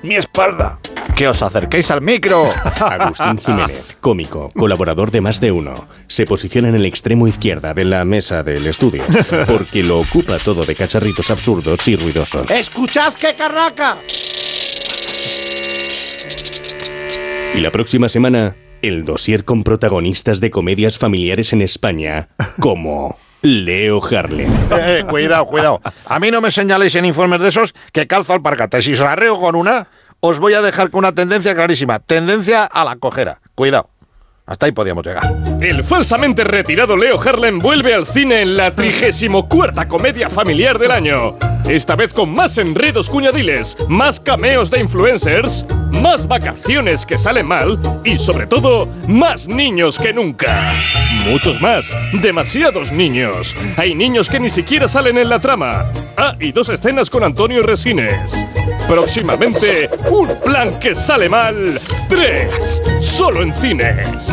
mi espalda. ¡Que os acerquéis al micro! Agustín Jiménez, cómico, colaborador de Más de Uno, se posiciona en el extremo izquierda de la mesa del estudio, porque lo ocupa todo de cacharritos absurdos y ruidosos. ¡Escuchad qué carraca! Y la próxima semana, el dossier con protagonistas de comedias familiares en España, como Leo Harlem. Cuidado. A mí no me señaléis en informes de esos que calzo alpargatas. Y si os arreo con una, os voy a dejar con una tendencia clarísima. Tendencia a la cojera. Cuidado. Hasta ahí podíamos llegar. El falsamente retirado Leo Harlem vuelve al cine en la 34ª comedia familiar del año. Esta vez con más enredos cuñadiles, más cameos de influencers, más vacaciones que salen mal y, sobre todo, más niños que nunca. Muchos más. Demasiados niños. Hay niños que ni siquiera salen en la trama. Ah, y 2 escenas con Antonio Resines. Próximamente, un plan que sale mal. 3. Solo en cines.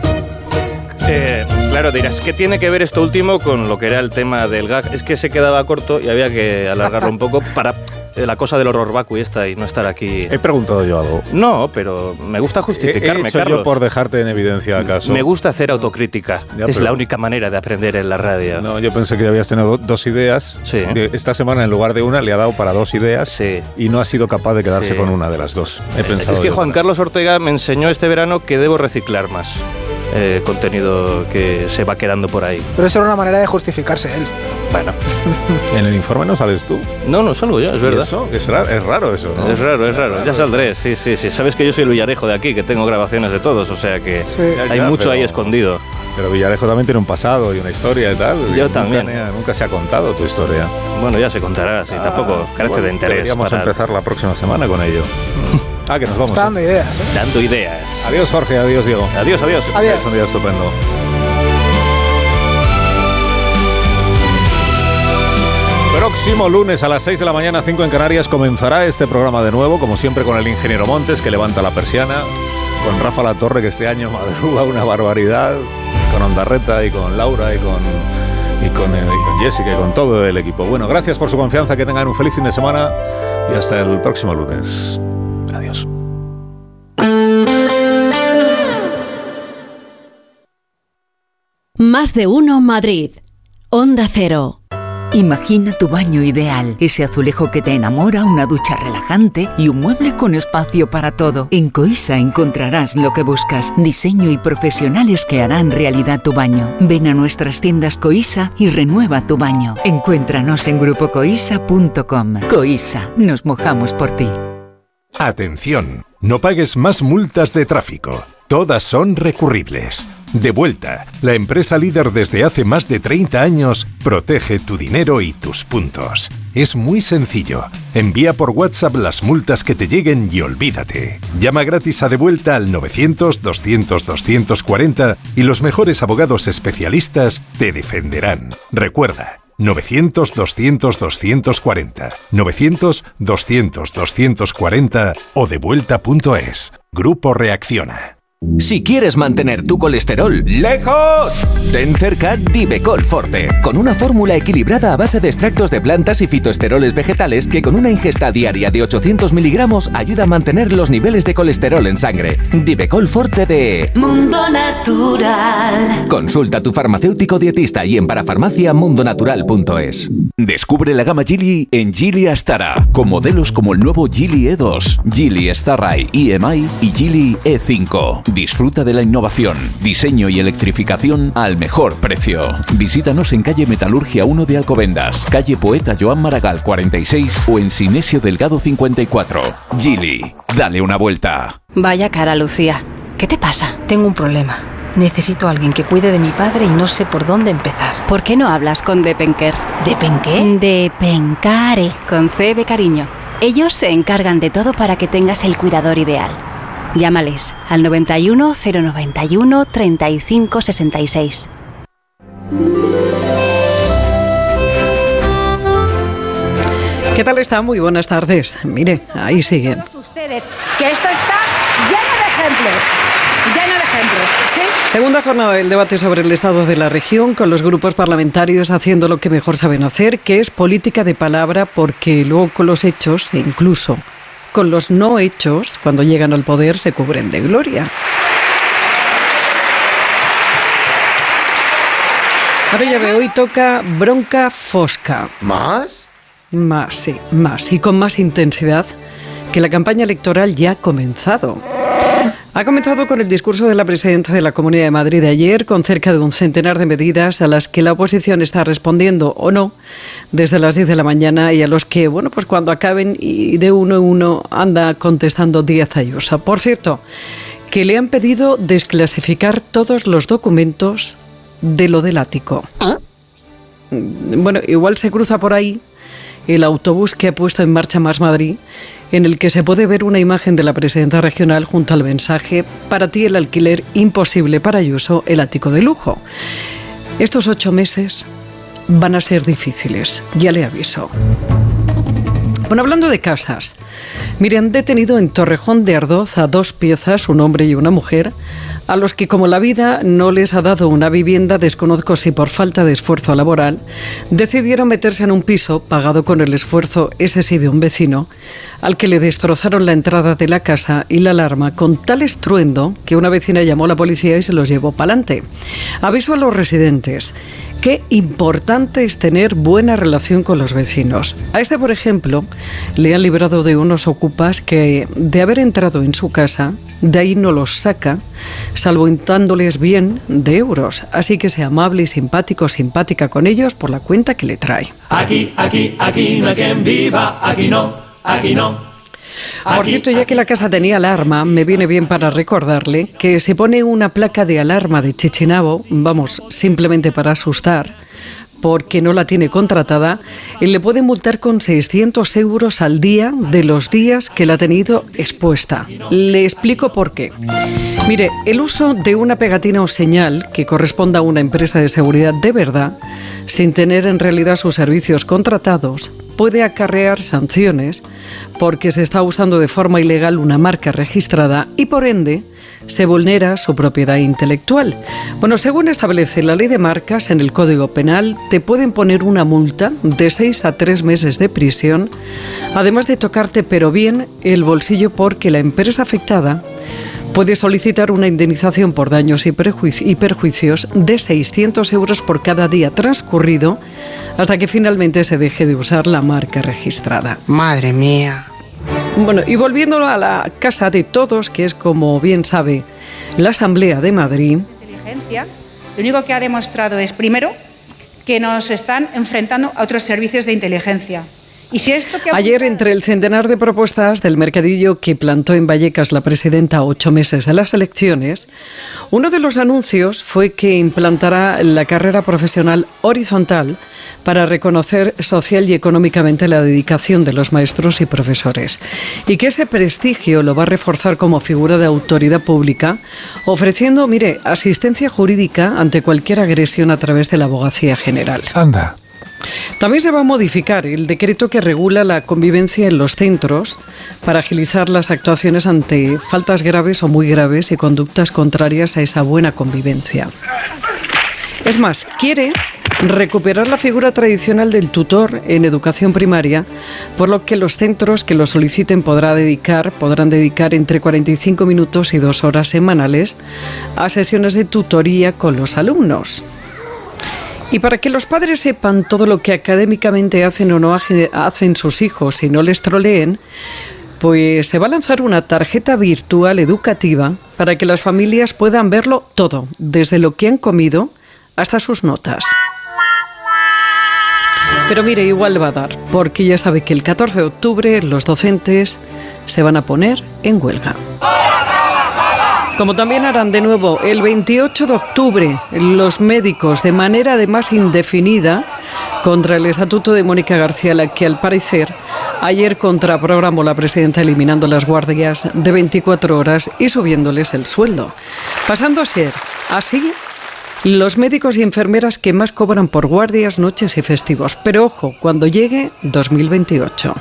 Claro, dirás, ¿qué tiene que ver esto último con lo que era el tema del gag? Es que se quedaba corto y había que alargarlo un poco para la cosa del horror vacui esta y no estar aquí. He preguntado yo algo. No, pero me gusta justificarme, ¿He hecho Carlos. yo por dejarte en evidencia acaso? Me gusta hacer autocrítica. Ya, es pero la única manera de aprender en la radio. No, yo pensé que habías tenido 2 ideas. Sí. Esta semana, en lugar de una, le ha dado para 2 ideas. Sí. Y no ha sido capaz de quedarse Sí. con una de las 2. He pensado Es que yo. Juan Carlos Ortega me enseñó este verano que debo reciclar más contenido que se va quedando por ahí. Pero esa era una manera de justificarse él. Bueno. ¿En el informe no sales tú? No salgo yo, es verdad. ¿Eso? Es raro eso, ¿no? Es raro. Ya saldré, sí. Sabes que yo soy el Villarejo de aquí, que tengo grabaciones de todos, o sea que Sí. hay mucho ahí escondido. Pero Villarejo también tiene un pasado y una historia y tal. Yo Nunca también. Nunca se ha contado tu historia. Bueno, ya se contará, sí, tampoco carece de interés. Deberíamos empezar la próxima semana con ello. Que nos vamos. Está dando ideas, ¿eh? Dando ideas. Adiós, Jorge. Adiós, Diego. Adiós. Es un día estupendo. Próximo lunes a las 6 de la mañana, 5 en Canarias, comenzará este programa de nuevo, como siempre con el ingeniero Montes, que levanta la persiana, con Rafa Latorre, que este año madruga una barbaridad, con Ondarreta y con Laura y con Jessica y con todo el equipo. Bueno, gracias por su confianza, que tengan un feliz fin de semana y hasta el próximo lunes. Adiós. Más de uno Madrid. Onda Cero. Imagina tu baño ideal, ese azulejo que te enamora, una ducha relajante y un mueble con espacio para todo. En Coisa encontrarás lo que buscas, diseño y profesionales que harán realidad tu baño. Ven a nuestras tiendas Coisa y renueva tu baño. Encuéntranos en grupocoisa.com. Coisa, nos mojamos por ti. Atención, no pagues más multas de tráfico. Todas son recurribles. Devuelta, la empresa líder desde hace más de 30 años, protege tu dinero y tus puntos. Es muy sencillo. Envía por WhatsApp las multas que te lleguen y olvídate. Llama gratis a Devuelta al 900-200-240 y los mejores abogados especialistas te defenderán. Recuerda, 900-200-240, 900-200-240 o devuelta.es. Grupo Reacciona. Si quieres mantener tu colesterol lejos, ten cerca Divecol Forte, con una fórmula equilibrada a base de extractos de plantas y fitoesteroles vegetales que con una ingesta diaria de 800 miligramos ayuda a mantener los niveles de colesterol en sangre. Divecol Forte de Mundo Natural. Consulta a tu farmacéutico dietista y en parafarmaciamundonatural.es. Descubre la gama Geely en Geely Astara, con modelos como el nuevo Geely E2, Geely Starray EMI y Geely E5. Disfruta de la innovación, diseño y electrificación al mejor precio. Visítanos en calle Metalurgia 1 de Alcobendas, calle Poeta Joan Maragall 46 o en Sinesio Delgado 54. Geely, dale una vuelta. Vaya cara, Lucía. ¿Qué te pasa? Tengo un problema. Necesito a alguien que cuide de mi padre y no sé por dónde empezar. ¿Por qué no hablas con Depenker? ¿Depenqué? Depencare, con C de cariño. Ellos se encargan de todo para que tengas el cuidador ideal. Llámales al 91 091 35 66. ¿Qué tal está? Muy buenas tardes. Mire, ahí siguen. Ustedes, que esto está lleno de ejemplos. Lleno de ejemplos, ¿sí? Segunda jornada del debate sobre el estado de la región, con los grupos parlamentarios haciendo lo que mejor saben hacer, que es política de palabra, porque luego con los hechos, e incluso con los no hechos, cuando llegan al poder, se cubren de gloria. Ahora ya veo, hoy toca bronca fosca. ¿Más? Más, sí, más. Y con más intensidad, que la campaña electoral ya ha comenzado. Ha comenzado con el discurso de la presidenta de la Comunidad de Madrid de ayer, con cerca de un centenar de medidas a las que la oposición está respondiendo o no desde las 10 de la mañana y a los que, bueno, pues cuando acaben y de uno en uno anda contestando Díaz Ayuso. Por cierto, que le han pedido desclasificar todos los documentos de lo del ático. Bueno, igual se cruza por ahí el autobús que ha puesto en marcha Más Madrid, en el que se puede ver una imagen de la presidenta regional junto al mensaje: para ti el alquiler imposible, para Ayuso el ático de lujo. Estos 8 meses van a ser difíciles, ya le aviso. Bueno, hablando de casas, mire, han detenido en Torrejón de Ardoz a 2 piezas, un hombre y una mujer, a los que, como la vida no les ha dado una vivienda, desconozco si por falta de esfuerzo laboral, decidieron meterse en un piso pagado con el esfuerzo, ese sí, de un vecino, al que le destrozaron la entrada de la casa y la alarma con tal estruendo que una vecina llamó a la policía y se los llevó pa'lante. Aviso a los residentes: qué importante es tener buena relación con los vecinos. A este, por ejemplo, le han librado de unos ocupas que, de haber entrado en su casa, de ahí no los saca, salvo untándoles bien de euros. Así que sea amable y simpático, simpática con ellos por la cuenta que le trae. Aquí no hay quien viva, aquí no. Por cierto, ya que la casa tenía alarma, me viene bien para recordarle que se pone una placa de alarma de Chichinabo, vamos, simplemente para asustar, porque no la tiene contratada, y le pueden multar con 600 euros al día de los días que la ha tenido expuesta. Le explico por qué. Mire, el uso de una pegatina o señal que corresponda a una empresa de seguridad de verdad, sin tener en realidad sus servicios contratados, puede acarrear sanciones porque se está usando de forma ilegal una marca registrada y, por ende, se vulnera su propiedad intelectual. Bueno, según establece la ley de marcas en el Código Penal, te pueden poner una multa de 6 a 3 meses de prisión, además de tocarte pero bien el bolsillo, porque la empresa afectada puede solicitar una indemnización por daños y perjuicios de 600 euros por cada día transcurrido hasta que finalmente se deje de usar la marca registrada. Madre mía. Bueno, y volviéndolo a la casa de todos, que es, como bien sabe, la Asamblea de Madrid. Inteligencia, lo único que ha demostrado es, primero, que nos están enfrentando a otros servicios de inteligencia. Y si esto que ayer, entre el centenar de propuestas del mercadillo que plantó en Vallecas la presidenta a 8 meses de las elecciones, uno de los anuncios fue que implantará la carrera profesional horizontal para reconocer social y económicamente la dedicación de los maestros y profesores, y que ese prestigio lo va a reforzar como figura de autoridad pública, ofreciendo, mire, asistencia jurídica ante cualquier agresión a través de la Abogacía General. Anda. También se va a modificar el decreto que regula la convivencia en los centros para agilizar las actuaciones ante faltas graves o muy graves y conductas contrarias a esa buena convivencia. Es más, quiere recuperar la figura tradicional del tutor en educación primaria, por lo que los centros que lo soliciten podrán dedicar entre 45 minutos y 2 horas semanales a sesiones de tutoría con los alumnos. Y para que los padres sepan todo lo que académicamente hacen o no hacen sus hijos y no les troleen, pues se va a lanzar una tarjeta virtual educativa para que las familias puedan verlo todo, desde lo que han comido hasta sus notas. Pero mire, igual va a dar, porque ya sabe que el 14 de octubre los docentes se van a poner en huelga. Como también harán de nuevo el 28 de octubre los médicos, de manera además indefinida, contra el estatuto de Mónica García, la que al parecer ayer contraprogramó la presidenta, eliminando las guardias de 24 horas y subiéndoles el sueldo, pasando a ser así los médicos y enfermeras que más cobran por guardias, noches y festivos. Pero ojo, cuando llegue 2028.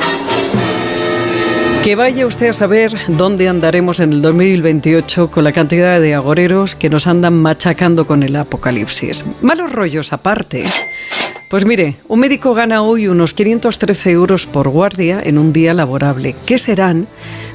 Que vaya usted a saber dónde andaremos en el 2028 con la cantidad de agoreros que nos andan machacando con el apocalipsis. Malos rollos aparte, Pues mire, un médico gana hoy unos 513 euros por guardia en un día laborable. ¿Qué serán